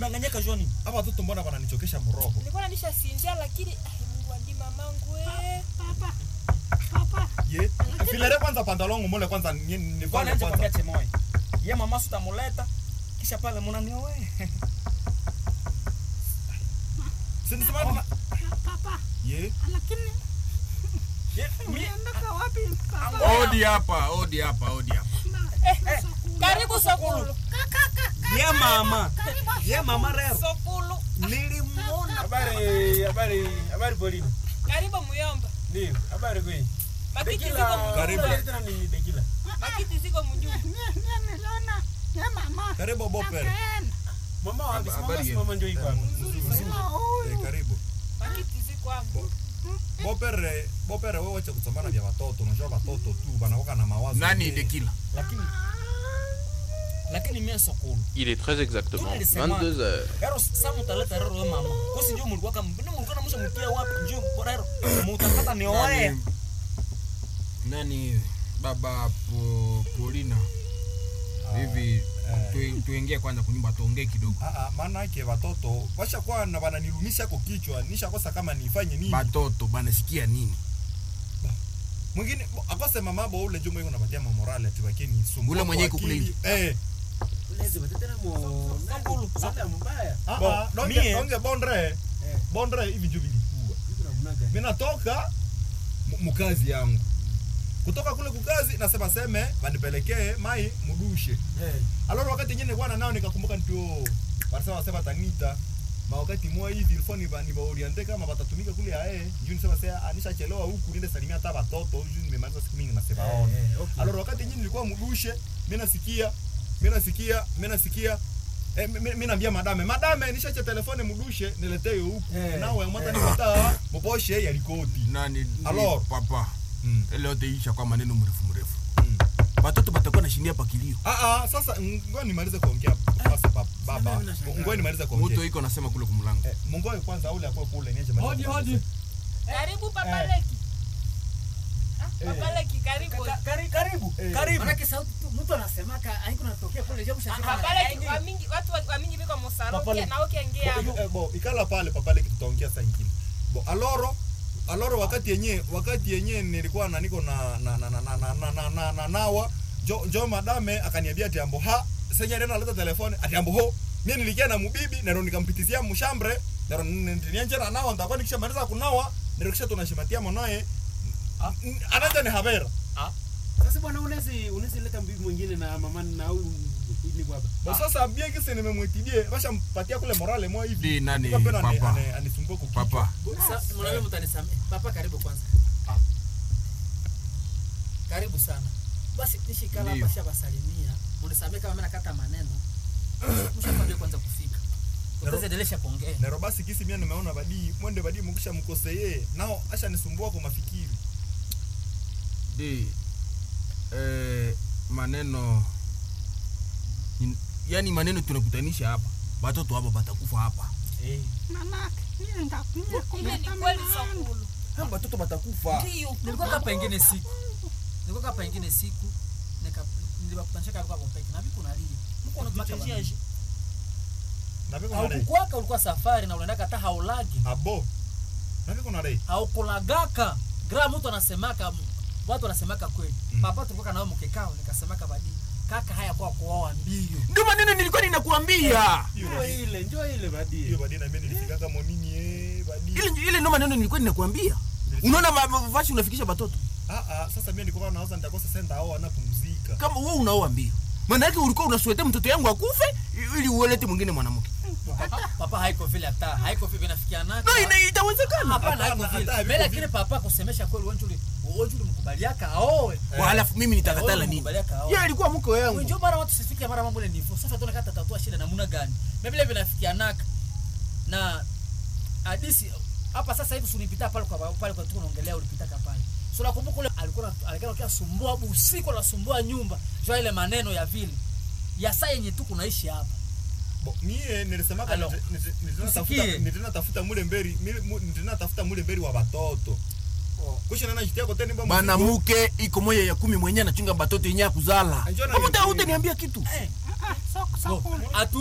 unanganyaka joni. Hapa watoto mbona wananichokesha mroho? Nilikuwa nanisha sinzia lakini Mungu andi mamangu wewe. Papa. Ye. Filere kwanza pantalon mole kwanza ni Bwana nje kwa temoe. Ye mama sutamuleta kisha pale mnanio wewe. Sisi sema Papa. Ye. Lakini unaenda wapi? Odi hapa. Karibu Sokulu. Ye mama rero. Sokulu. Nilimwona. Habari Polina. Karibu Muyomba. Ndio, habari kweli. Makiti ziko Karibu. Tena ni Dekila. Makiti ziko mjuu. Niliona ya mama. Karibu Boper. Mama wapi? Mama ndio iko hapa. Karibu. Makiti ziko hapo. Boper wewe wacha kusombana vya watoto, unajua watoto tu wanaoka na mawazo. Nani Dekila? Lakini mimi Sokulu. Il est très exactement 22h. Garo samu taleta rero we mama. Kosi ndio mulikuwa kama mulikuwa namsha mtia wapi ndio rero. Mutakata ni oe. Nani baba Polina? Hivi tuingie kwanza kunyumba tuongee kidogo. Maana yake watoto washakuwa na wananilumisha kwa kichwa, nishakosa kama nifanye nini. Watoto banasikia nini? Mwingine akose mama bo ule jumo yuko napatia morale ati wakeni sumbua. Ule mwenyewe kukulinda. Ulezi watetera mo Sokulu. Sasa mbaya. Donge bondre hivi ndio vilikuwa. Mimi natoka mkazi yangu. Kutoka kule kukazi nasema seme wanipelekee mai mudushe. Aloro wakati nyingine nilikuwa nao nikakumbuka ndio wanasema tanita. Ma wakati mwa hivi ilifoni bani ba oriente kama watatumika kule njoo nisema sasa anishachelewa huku niende salimia hata watoto njoo nimemaliza siku mingi nasema ona. Aloro wakati nyingine nilikuwa mudushe mimi nasikia mimi naambia madame nishache telefone mudushe niletee huku nawe mwata nipata mposhe ya likoti nani alors papa ile yote isha kwa maneno mrefu watoto batakuwa na shindia pa kilio sasa ngoja nimalize kuongea sasa baba ngoja nimalize kuongea mtu iko nasema kule kumlango Mungu kwanza ule akao kule niaje hodi karibu papa Leki Papa Leki karibu maana sauti tu mtu anasemaka haiko natokea kule jamu shaka Papa Leki watu wa mingi biko mosaro na ukiongea hapo ikala pale Papa Leki tutaongea saa nyingine aloro wakati yenyewe nilikuwa na niko na nawa jo madame akaniambia ati ambo senya ndio analeta telefone ati ambo mimi nilikia na mubibi na nikampitizia mshambre na nianje na nawa nitakuwa nikishamaliza kunawa nirikisha tunashimatia mwanae anaanza ni habera sasa bwana unaweza leta mbibi mwingine na mama na huyu ni baba sasa bien kisi nimemwitibie basha mpatia kule morale mwa hivi nani papa anisumbue kwa papa sasa mnawe mtanisamee papa karibu kwanza karibu sana basi nishikala hapa shabasalimia mnisamee kama mimi nakata maneno mshapande kwanza kufika utaendelea kuongea na robasi kisi mimi nimeona mwende mkisha mkoseye nao acha nisumbua kwa mafikiri maneno yani maneno tunakutanisha hapa watoto hapa batakufa hapa Manake nenda kumeta kweli Sokulu watoto batakufa nilikuwa hapa ingine siku nilibakutanisha kwa peke na vipi kuna lili mko unatuchajiaje na vipi kuna dai ulikuwa safari na unaenda hata haulagi abo na vipi kuna dai haukulagaka gra mtu anasemaka watu wanasemaka kweli papa tulikuwa nao mkekao nikasemaka badi kaka haya kwa kuoa mbio ndio maneno nilikuwa ninakuambia njoo ile badi hiyo badi na mimi nilifika kama nini badi ile ndio maneno nilikuwa ninakuambia unaona vashi unafikisha watoto sasa mimi nilikuwa naanza nitakosa senda hao anapumzika kama wewe unaoa mbio maana yake ulikuwa unasuetea mtoto yangu akufe ili uelete mwingine mwanamke papa haiko vile hata haiko vile nafikiana no itawezekana hapana haiko vile mbele kile papa kusemesha kweli wanjuli mkubaliaka aoe alafu mimi nitakatala nini yeye alikuwa mke wangu njoo mara watu sifike mara mambo ile nifu sasa tunakata tatua shida namna gani na vile vile nafikianaka na hadisi hapa sasa hivi sunipita pale kwa tunaongelea ulipitaka pale so nakumbuka ule alikuwa sumbua usiku anasumbua nyumba jua ile maneno ya vile ya saa yenye tu kunaishi hapa mie nilisemaka nitatafuta mule mberi wa watoto kusha nana jitia kote ni bana mke iko moja ya 10 mwenye anachunga batoto yenye kuzala. Mbona utaniambia kitu? Sokulu.